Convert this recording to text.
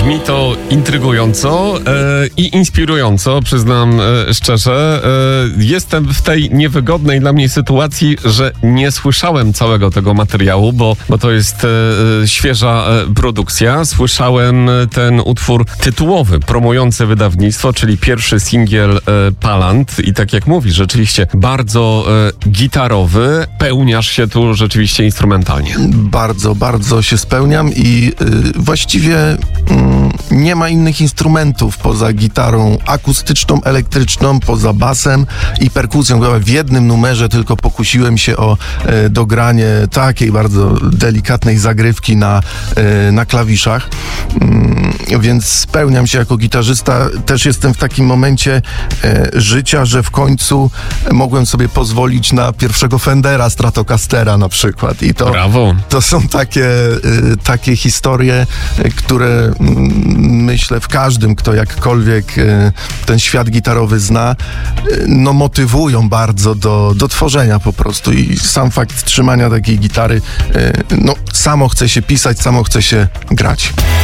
Brzmi to intrygująco i inspirująco, przyznam szczerze. Jestem w tej niewygodnej dla mnie sytuacji, że nie słyszałem całego tego materiału, bo to jest świeża produkcja. Słyszałem ten utwór tytułowy, promujący wydawnictwo, czyli pierwszy singiel Palant. I tak jak mówisz, rzeczywiście bardzo gitarowy. Pełniasz się tu rzeczywiście instrumentalnie. Bardzo, bardzo się spełniam i właściwie nie ma innych instrumentów poza gitarą akustyczną, elektryczną, poza basem i perkusją. Chyba w jednym numerze tylko pokusiłem się o dogranie takiej bardzo delikatnej zagrywki na klawiszach, więc spełniam się jako gitarzysta. Też jestem w takim momencie życia, że w końcu mogłem sobie pozwolić na pierwszego Fendera Stratocastera na przykład. I to są takie historie, które myślę w każdym, kto jakkolwiek ten świat gitarowy zna, no motywują bardzo do tworzenia po prostu i sam fakt trzymania takiej gitary, no samo chce się pisać, samo chce się grać.